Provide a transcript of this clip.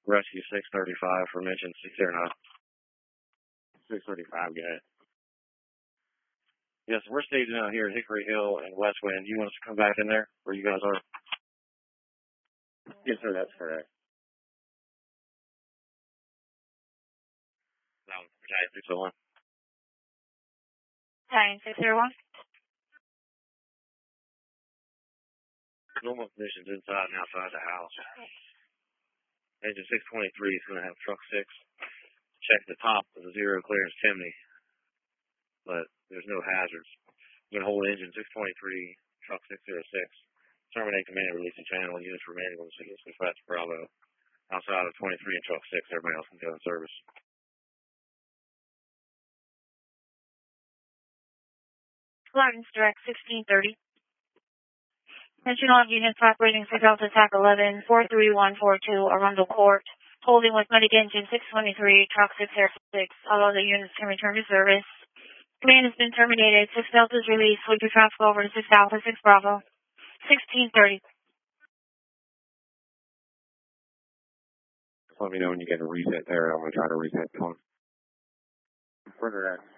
Rescue 635 for mention 609. 635, good. Yes, we're staging out here at Hickory Hill and West Wind. You want us to come back in there where you guys are? Yes, sir, that's correct. That was Giant 601. Giant 601. Normal conditions inside and outside the house. Engine 623 is going to have truck 6. Check the top of the zero clearance chimney, but there's no hazards. I'm going to hold engine 623, truck 606. Terminate command and release the channel. Units remaining on the signal dispatch Bravo. Outside of 23 and truck 6, everybody else can go in service. Clarence Direct 1630. Attention all units operating for Delta TAC 11 43142 Arundel Court. Holding with Medic Engine 623, Truck 606. All other units can return to service. Command has been terminated. 6 Delta is released. Would you transfer over to 6 Alpha 6 Bravo? 1630. Let me know when you get a reset there. I'm going to try to reset the phone. Further that.